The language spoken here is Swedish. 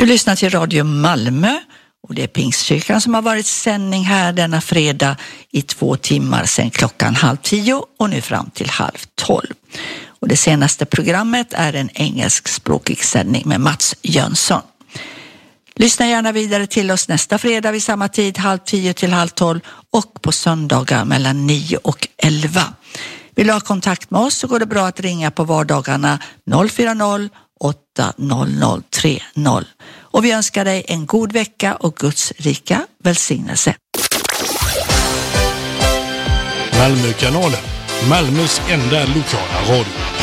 Du lyssnar till Radio Malmö och det är Pingstkyrkan som har varit sändning här denna fredag i 2 timmar sedan klockan 9:30 och nu fram till 11:30. Och det senaste programmet är en engelskspråkig sändning med Mats Jönsson. Lyssna gärna vidare till oss nästa fredag vid samma tid 9:30 till 11:30 och på söndagar mellan 9 och 11. Vill du ha kontakt med oss så går det bra att ringa på vardagarna 040 800 30. Och vi önskar dig en god vecka och Guds rika välsignelse. Malmökanalen, Malmös enda lokala radio.